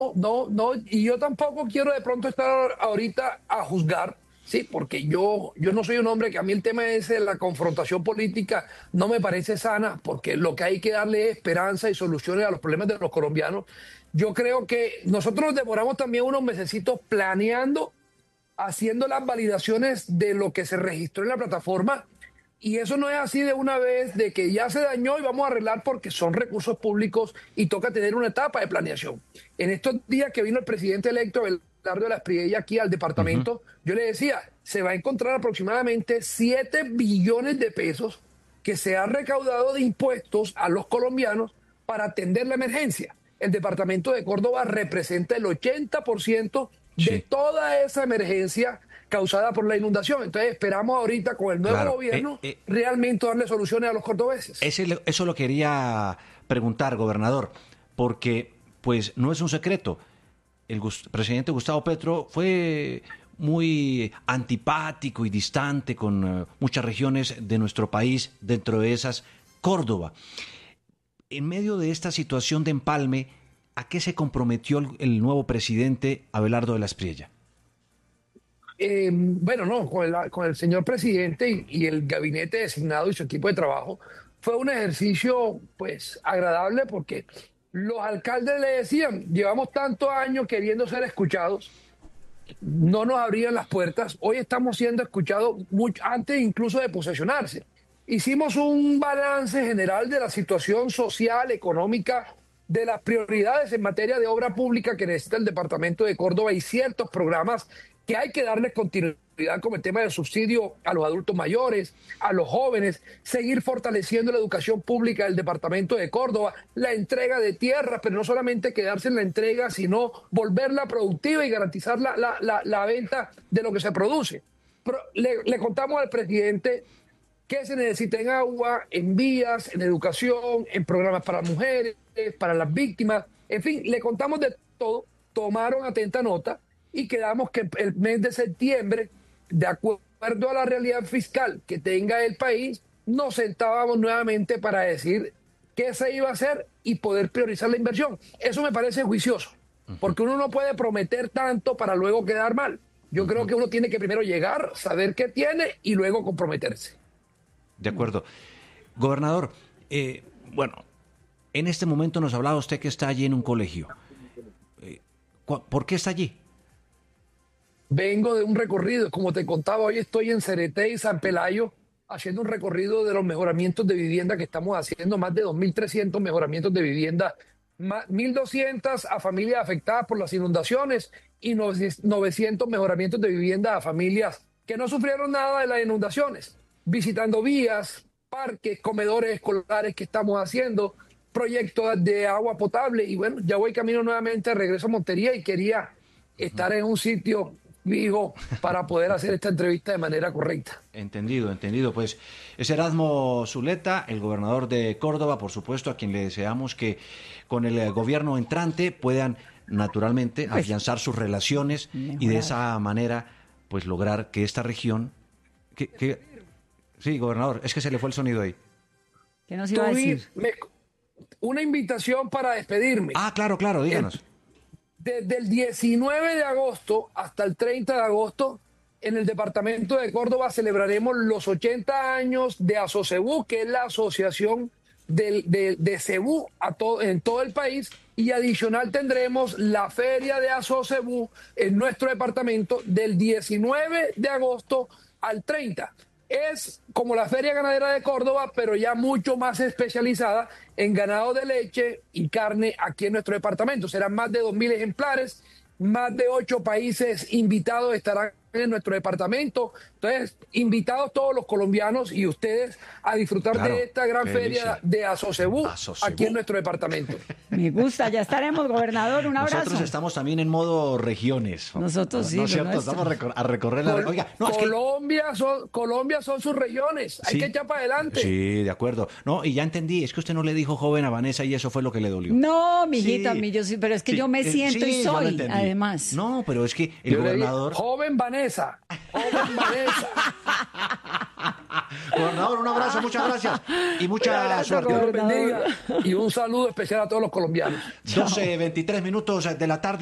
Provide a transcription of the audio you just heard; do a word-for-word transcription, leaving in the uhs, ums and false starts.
no, no, y yo tampoco quiero de pronto estar ahorita a juzgar, sí, porque yo, yo no soy un hombre que a mí el tema ese de la confrontación política no me parece sana, porque lo que hay que darle es esperanza y soluciones a los problemas de los colombianos. Yo creo que nosotros nos demoramos también unos mesecitos planeando, haciendo las validaciones de lo que se registró en la plataforma. Y eso no es así de una vez, de que ya se dañó y vamos a arreglar porque son recursos públicos y toca tener una etapa de planeación. En estos días que vino el presidente electo, Abelardo de la Espriella, aquí al departamento, uh-huh. yo le decía, se va a encontrar aproximadamente siete billones de pesos que se han recaudado de impuestos a los colombianos para atender la emergencia. El departamento de Córdoba representa el ochenta por ciento de sí. toda esa emergencia causada por la inundación. Entonces esperamos ahorita con el nuevo claro. gobierno eh, eh, realmente darle soluciones a los cordobeses. Ese, eso lo quería preguntar, gobernador, porque pues no es un secreto. El Gust- presidente Gustavo Petro fue muy antipático y distante con uh, muchas regiones de nuestro país, dentro de esas Córdoba. En medio de esta situación de empalme, ¿a qué se comprometió el, el nuevo presidente Abelardo de la Espriella? Eh, bueno, no, con el, con el señor presidente y, y el gabinete designado y su equipo de trabajo fue un ejercicio pues agradable porque los alcaldes le decían, llevamos tantos años queriendo ser escuchados, no nos abrían las puertas, hoy estamos siendo escuchados mucho, antes incluso de posesionarse. Hicimos un balance general de la situación social, económica, de las prioridades en materia de obra pública que necesita el departamento de Córdoba y ciertos programas que hay que darles continuidad, como el tema del subsidio a los adultos mayores, a los jóvenes, seguir fortaleciendo la educación pública del departamento de Córdoba, la entrega de tierras, pero no solamente quedarse en la entrega, sino volverla productiva y garantizar la, la, la, la venta de lo que se produce. Pero le, le contamos al presidente que se necesita en agua, en vías, en educación, en programas para mujeres, para las víctimas, en fin, le contamos de todo, tomaron atenta nota y quedamos que el mes de septiembre, de acuerdo a la realidad fiscal que tenga el país, nos sentábamos nuevamente para decir qué se iba a hacer y poder priorizar la inversión. Eso me parece juicioso, porque uno no puede prometer tanto para luego quedar mal. Yo creo que uno tiene que primero llegar, saber qué tiene y luego comprometerse. De acuerdo. Gobernador, eh, bueno, en este momento nos hablaba usted que está allí en un colegio. Eh, ¿Por qué está allí? Vengo de un recorrido, como te contaba, hoy estoy en Cereté y San Pelayo haciendo un recorrido de los mejoramientos de vivienda que estamos haciendo, más de dos mil trescientos mejoramientos de vivienda, mil doscientos a familias afectadas por las inundaciones y novecientos mejoramientos de vivienda a familias que no sufrieron nada de las inundaciones, visitando vías, parques, comedores escolares que estamos haciendo, proyectos de agua potable y bueno, ya voy camino nuevamente, regreso a Montería y quería estar en un sitio fijo para poder hacer esta entrevista de manera correcta. Entendido, entendido. Pues es Erasmo Zuleta, el gobernador de Córdoba, por supuesto, a quien le deseamos que con el gobierno entrante puedan naturalmente pues, afianzar sus relaciones mejorar. Y de esa manera pues lograr que esta región... Que, que... Sí, gobernador, es que se le fue el sonido ahí. ¿Qué nos iba a decir? Me... Una invitación para despedirme. Ah, claro, claro, díganos. El... Desde el diecinueve de agosto hasta el treinta de agosto, en el departamento de Córdoba celebraremos los ochenta años de ASOCEBU, que es la asociación de, de, de cebú a to, en todo el país, y adicional tendremos la feria de ASOCEBU en nuestro departamento del diecinueve de agosto al treinta. Es como la Feria Ganadera de Córdoba, pero ya mucho más especializada en ganado de leche y carne aquí en nuestro departamento. Serán más de dos mil ejemplares, más de ocho países invitados estarán en nuestro departamento. Entonces, invitados todos los colombianos y ustedes a disfrutar claro, de esta gran feria de ASOCEBU aquí en nuestro departamento. Me gusta, ya estaremos, gobernador, un abrazo. Nosotros estamos también en modo regiones. Nosotros sí. ¿No es cierto? Estamos a recorrer la... Col Oiga, no, Colombia, es que... son, Colombia son sus regiones, hay sí, que echar para adelante. Sí, de acuerdo. No, y ya entendí, es que usted no le dijo joven a Vanessa y eso fue lo que le dolió. No, mijita, sí, mi, yo sí, pero es que sí, yo me siento sí, y soy, además. No, pero es que el yo gobernador... Joven Vanessa, joven Vanessa. Gobernador, un abrazo, muchas gracias y mucha Gracias, suerte. Dios los bendiga. Y un saludo especial a todos los colombianos. doce, veintitrés minutos de la tarde.